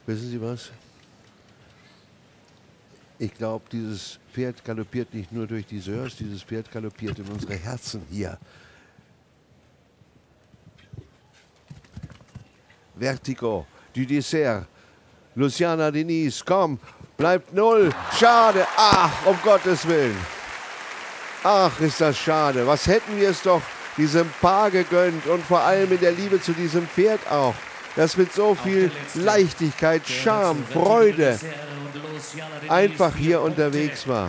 Wissen Sie was? Ich glaube, dieses Pferd galoppiert nicht nur durch die Sörs, dieses Pferd galoppiert in unsere Herzen hier. Vertigo, du Dessert. Luciana Denise, komm, bleibt 0. Schade, ach, um Gottes Willen. Ach, ist das schade. Was hätten wir es doch diesem Paar gegönnt und vor allem in der Liebe zu diesem Pferd auch. Das mit so viel Leichtigkeit, Charme, Freude einfach hier unterwegs war.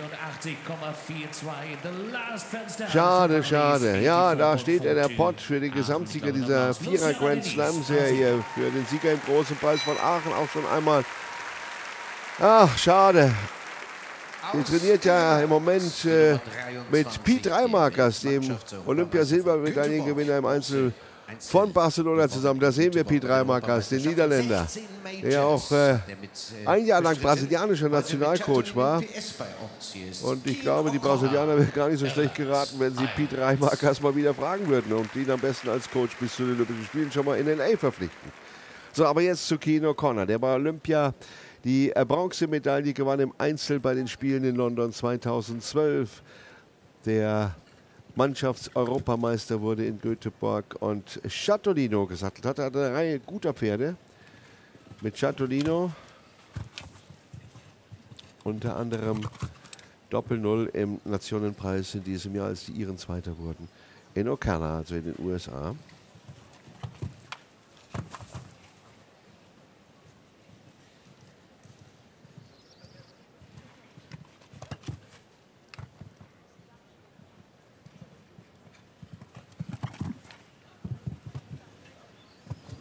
Schade, schade. Ja, da steht der Pott für den Gesamtsieger dieser Vierer Grand Slam Serie, für den Sieger im Großen Preis von Aachen auch schon einmal. Ach, schade. Sie trainiert ja im Moment mit Piet Reimakers, dem Olympia-Silbermedaillengewinner im Einzel von Barcelona zusammen. Da sehen wir Piet Reimakers, den Niederländer, der auch ein Jahr lang brasilianischer Nationalcoach war. Und ich glaube, die Brasilianer wären gar nicht so schlecht geraten, wenn sie Piet Reimakers mal wieder fragen würden und ihn am besten als Coach bis zu den Olympischen Spielen schon mal in LA verpflichten. So, aber jetzt zu Keane O'Connor. Der war Olympia die Bronzemedaille gewann im Einzel bei den Spielen in London 2012. Der Mannschaftseuropameister wurde in Göteborg und Chatolino gesattelt hat. Er hatte eine Reihe guter Pferde mit Chatolino. Unter anderem Doppel-0 im Nationenpreis in diesem Jahr, als die Iren Zweiter wurden. In Ocala, also in den USA.